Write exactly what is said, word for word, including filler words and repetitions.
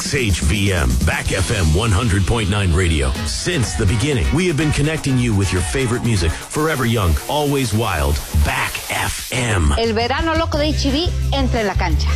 X H V M, Back F M one hundred point nine Radio. Since the beginning, we have been connecting you with your favorite music. Forever young, always wild. Back F M. El verano loco de H E B entra en la cancha.